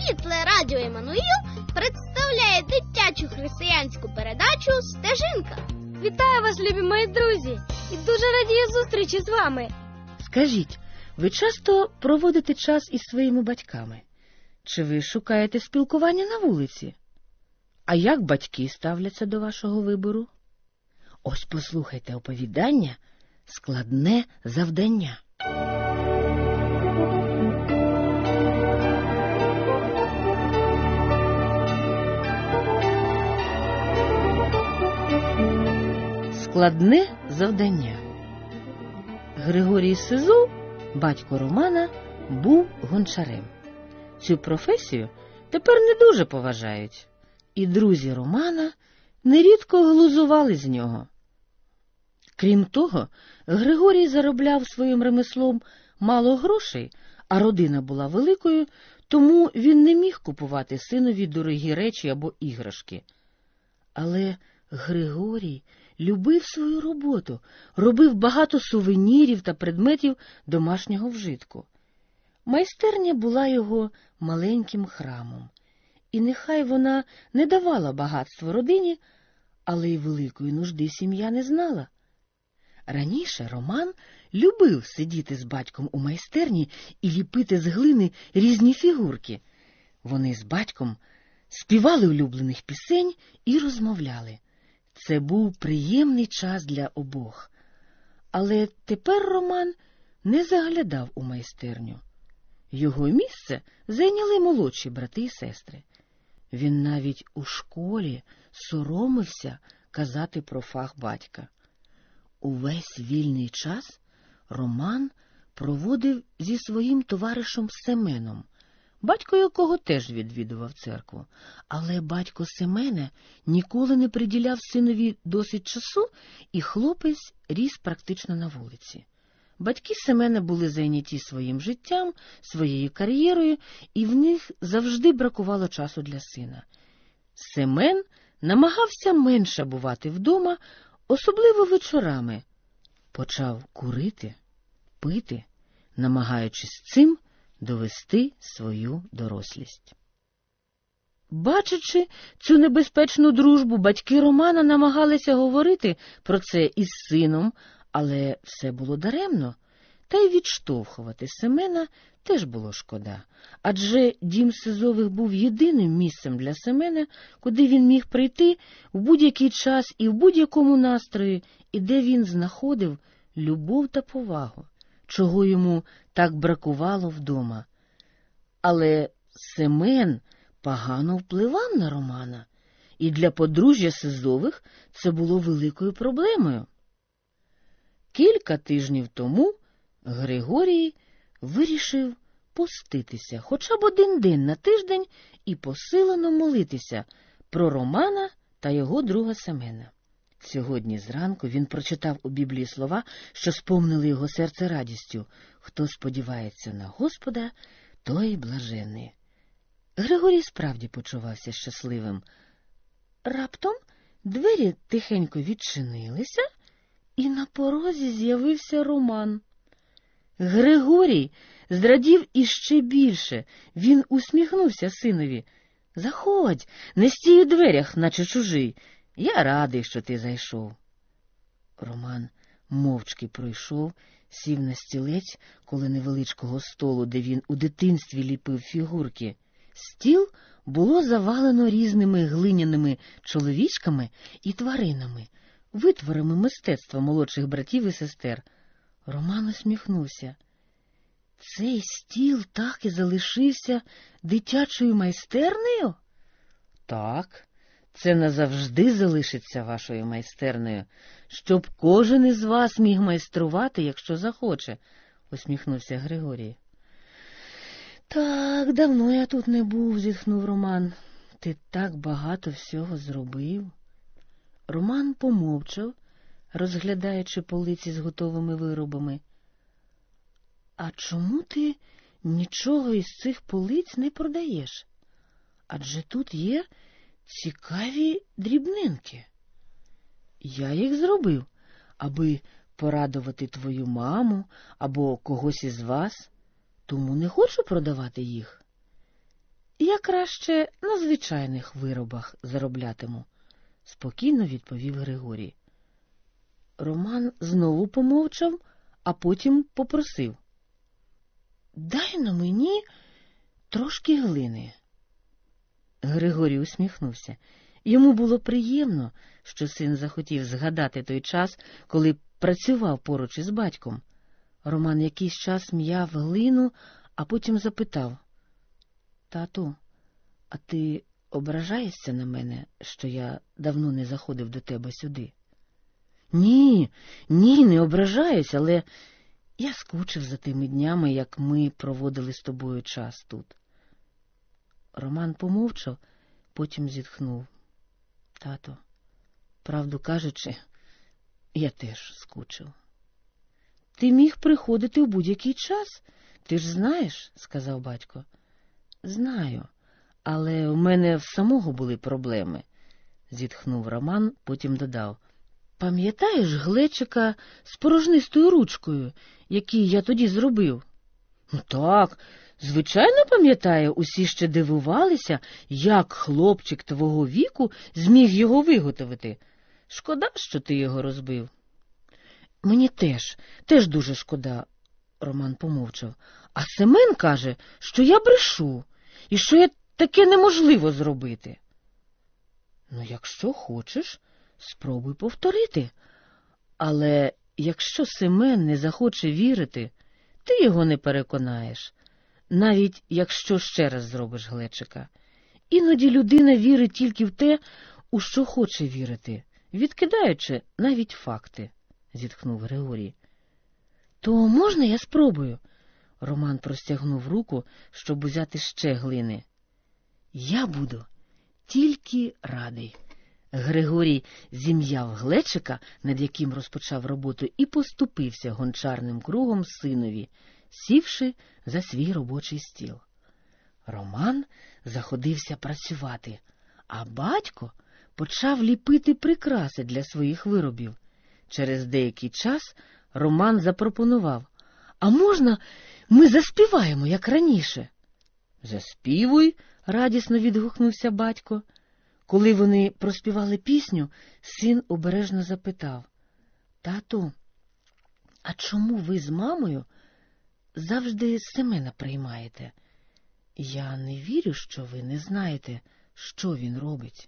Світле радіо Еммануїл представляє дитячу християнську передачу «Стежинка». Вітаю вас, любі мої друзі, і дуже радію зустрічі з вами. Скажіть, ви часто проводите час із своїми батьками? Чи ви шукаєте спілкування на вулиці? А як батьки ставляться до вашого вибору? Ось послухайте оповідання «Складне завдання». Складне завдання. Григорій Сизул, батько Романа, був гончарем. Цю професію тепер не дуже поважають, і друзі Романа нерідко глузували з нього. Крім того, Григорій заробляв своїм ремеслом мало грошей, а родина була великою, тому він не міг купувати синові дорогі речі або іграшки. Але Григорій любив свою роботу, робив багато сувенірів та предметів домашнього вжитку. Майстерня була його маленьким храмом, і нехай вона не давала багатства родині, але й великої нужди сім'я не знала. Раніше Роман любив сидіти з батьком у майстерні і ліпити з глини різні фігурки. Вони з батьком співали улюблених пісень і розмовляли. Це був приємний час для обох. Але тепер Роман не заглядав у майстерню. Його місце зайняли молодші брати і сестри. Він навіть у школі соромився казати про фах батька. Увесь вільний час Роман проводив зі своїм товаришем Семеном, батько якого теж відвідував церкву. Але батько Семена ніколи не приділяв синові досить часу, і хлопець ріс практично на вулиці. Батьки Семена були зайняті своїм життям, своєю кар'єрою, і в них завжди бракувало часу для сина. Семен намагався менше бувати вдома, особливо вечорами. Почав курити, пити, намагаючись цим довести свою дорослість. Бачачи цю небезпечну дружбу, батьки Романа намагалися говорити про це із сином, але все було даремно, та й відштовхувати Семена теж було шкода. Адже дім Сизових був єдиним місцем для Семена, куди він міг прийти в будь-який час і в будь-якому настрої, і де він знаходив любов та повагу, чого йому так бракувало вдома. Але Семен погано впливав на Романа, і для подружжя Сизових це було великою проблемою. Кілька тижнів тому Григорій вирішив поститися хоча б один день на тиждень і посилено молитися про Романа та його друга Семена. Сьогодні зранку він прочитав у Біблії слова, що сповнили його серце радістю: «Хто сподівається на Господа, той блаженний». Григорій справді почувався щасливим. Раптом двері тихенько відчинилися, і на порозі з'явився Роман. Григорій зрадів іще більше. Він усміхнувся синові. «Заходь, не стій у дверях, наче чужий. Я радий, що ти зайшов». Роман мовчки пройшов, сів на стілець коло невеличкого столу, де він у дитинстві ліпив фігурки. Стіл було завалено різними глиняними чоловічками і тваринами, витворами мистецтва молодших братів і сестер. Роман усміхнувся. Цей стіл так і залишився дитячою майстернею? Так, це назавжди залишиться вашою майстернею, щоб кожен із вас міг майструвати, якщо захоче, усміхнувся Григорій. Так, давно я тут не був, зітхнув Роман. Ти так багато всього зробив. Роман помовчав, розглядаючи полиці з готовими виробами. А чому ти нічого із цих полиць не продаєш? Адже тут є цікаві дрібнинки. Я їх зробив, аби порадувати твою маму або когось із вас, тому не хочу продавати їх. Я краще на звичайних виробах зароблятиму, спокійно відповів Григорій. Роман знову помовчав, а потім попросив: дай на мені трошки глини. Григорій усміхнувся. Йому було приємно, що син захотів згадати той час, коли працював поруч із батьком. Роман якийсь час м'яв глину, а потім запитав: тату, а ти ображаєшся на мене, що я давно не заходив до тебе сюди? Ні, не ображаюсь, але я скучив за тими днями, як ми проводили з тобою час тут. Роман помовчав, потім зітхнув. Тато, правду кажучи, я теж скучив. Ти міг приходити в будь-який час, ти ж знаєш, сказав батько. Знаю, але у мене в самого були проблеми, зітхнув Роман, потім додав. Пам'ятаєш глечика з порожнистою ручкою, який я тоді зробив? Так, звичайно пам'ятаю, усі ще дивувалися, як хлопчик твого віку зміг його виготовити. Шкода, що ти його розбив. Мені теж дуже шкода, Роман помовчав. А Семен каже, що я брешу, і що таке неможливо зробити. Ну, якщо хочеш, спробуй повторити. Але якщо Семен не захоче вірити, ти його не переконаєш, навіть якщо ще раз зробиш глечика. Іноді людина вірить тільки в те, у що хоче вірити, відкидаючи навіть факти, зітхнув Григорій. То можна я спробую? Роман простягнув руку, щоб узяти ще глини. Я буду тільки радий. Григорій зім'яв глечика, над яким розпочав роботу, і поступився гончарним кругом синові, сівши за свій робочий стіл. Роман заходився працювати, а батько почав ліпити прикраси для своїх виробів. Через деякий час Роман запропонував: «А можна ми заспіваємо, як раніше?» «Заспівуй», – радісно відгукнувся батько. Коли вони проспівали пісню, син обережно запитав: «Тату, а чому ви з мамою завжди Семена приймаєте? Я не вірю, що ви не знаєте, що він робить».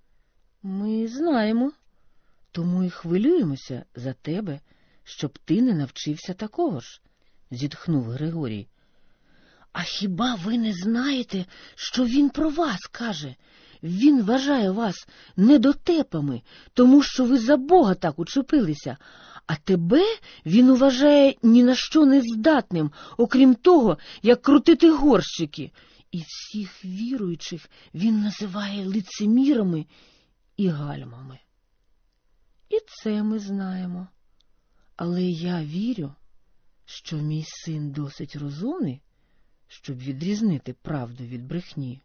«Ми знаємо, тому і хвилюємося за тебе, щоб ти не навчився такого ж», – зітхнув Григорій. «А хіба ви не знаєте, що він про вас каже? Він вважає вас недотепами, тому що ви за Бога так учепилися, а тебе він вважає ні на що не здатним, окрім того, як крутити горщики. І всіх віруючих він називає лицемірами і гальмами». І це ми знаємо. Але я вірю, що мій син досить розумний, щоб відрізнити правду від брехні.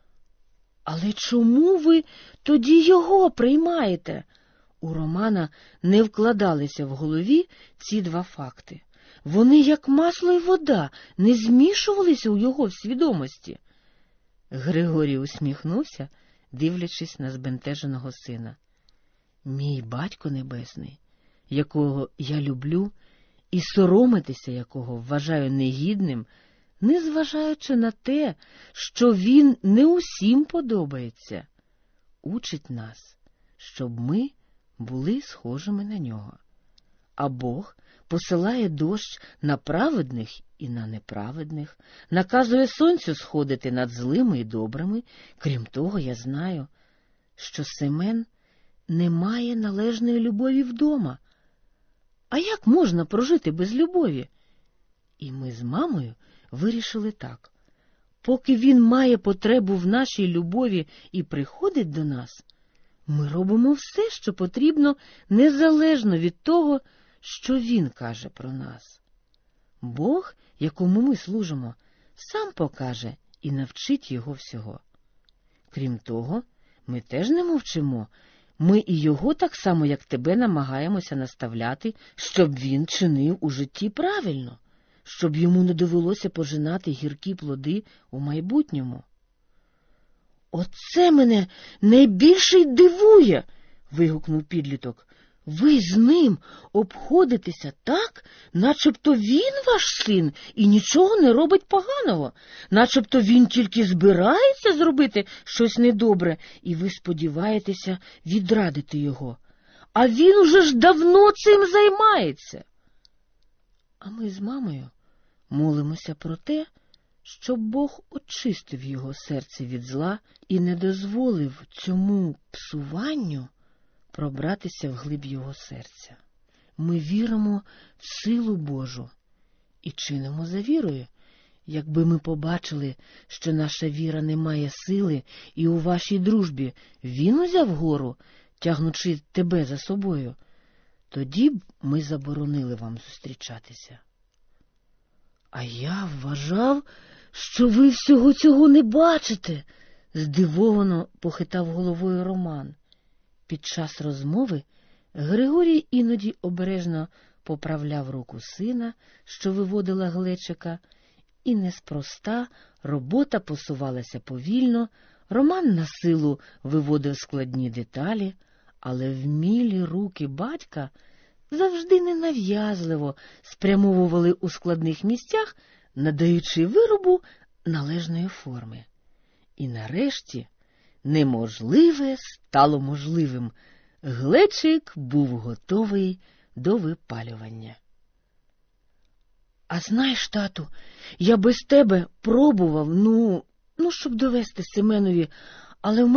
«Але чому ви тоді його приймаєте?» У Романа не вкладалися в голові ці два факти. Вони, як масло й вода, не змішувалися у його свідомості. Григорій усміхнувся, дивлячись на збентеженого сина. «Мій батько небесний, якого я люблю і соромитися якого вважаю негідним, незважаючи на те, що він не усім подобається, учить нас, щоб ми були схожими на нього. А Бог посилає дощ на праведних і на неправедних, наказує сонцю сходити над злими і добрими. Крім того, я знаю, що Семен не має належної любові вдома. А як можна прожити без любові? І ми з мамою вирішили так. Поки він має потребу в нашій любові і приходить до нас, ми робимо все, що потрібно, незалежно від того, що він каже про нас. Бог, якому ми служимо, сам покаже і навчить його всього. Крім того, ми теж не мовчимо. Ми і його так само, як тебе, намагаємося наставляти, щоб він чинив у житті правильно, щоб йому не довелося пожинати гіркі плоди у майбутньому. Оце мене найбільше й дивує, вигукнув підліток. Ви з ним обходитеся так, начебто він ваш син і нічого не робить поганого, начебто він тільки збирається зробити щось недобре, і ви сподіваєтеся відрадити його. А він уже ж давно цим займається. А ми з мамою молимося про те, щоб Бог очистив його серце від зла і не дозволив цьому псуванню пробратися вглиб його серця. Ми віримо в силу Божу і чинимо за вірою. Якби ми побачили, що наша віра не має сили, і у вашій дружбі він узяв гору, тягнучи тебе за собою, тоді б ми заборонили вам зустрічатися. А я вважав, що ви всього цього не бачите, здивовано похитав головою Роман. Під час розмови Григорій іноді обережно поправляв руку сина, що виводила глечика, і неспроста робота посувалася повільно, Роман на силу виводив складні деталі, але вмілі руки батька завжди ненав'язливо спрямовували у складних місцях, надаючи виробу належної форми. І нарешті неможливе стало можливим. Глечик був готовий до випалювання. А знаєш, тату, я без тебе пробував, щоб довести Семенові, але в